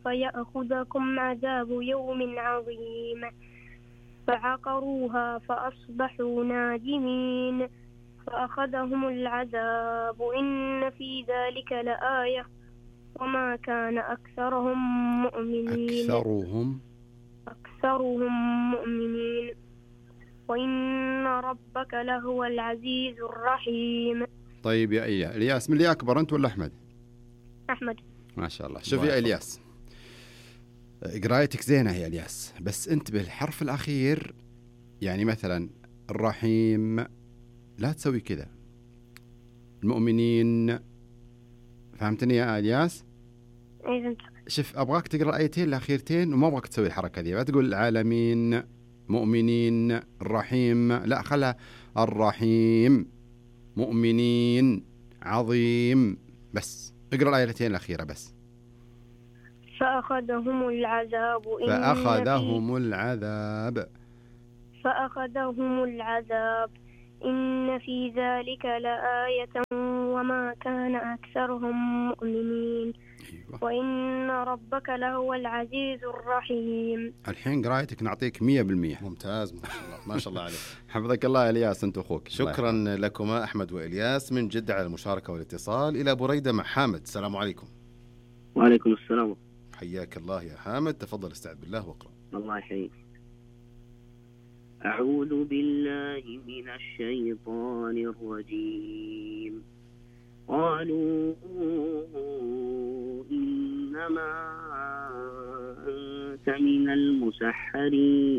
فيأخذكم عذاب يوم عظيم فعقروها فأصبحوا نادمين فأخذهم العذاب إن في ذلك لآية وما كان أكثرهم مؤمنين وإن ربك لهو العزيز الرحيم. طيب يا إلياس، من اللي أكبر أنت ولا أحمد؟ أحمد. ما شاء الله. شوف يا إلياس، قرايتك زينة يا إلياس، بس أنت بالحرف الأخير يعني مثلا الرحيم لا تسوي كذا، المؤمنين، فهمتني يا إلياس؟ أيوة. شوف، أبغاك تقرأ الآيتين الأخيرتين وما أبغاك تسوي الحركة دي، ما تقول العالمين مؤمنين الرحيم، لا خلها الرحيم مؤمنين عظيم، بس اقرأ الآيتين الأخيرة بس. فأخذهم العذاب إن في ذلك لآية وما كان أكثرهم مؤمنين. أيوة. وإن ربك لهو العزيز الرحيم. الحين قرايتك نعطيك 100%. ممتاز، ما شاء الله عليك. حفظك الله يا إلياس، أنت أخوك. شكرا لكما أحمد وإلياس من جدة على المشاركة والاتصال. إلى بريدة مع حامد. السلام عليكم. وعليكم السلام. حياك الله يا حامد، تفضل استعد بالله واقرأ. الله يحييك. أعوذ بالله من الشيطان الرجيم. قالوا إنما أنت من المسحرين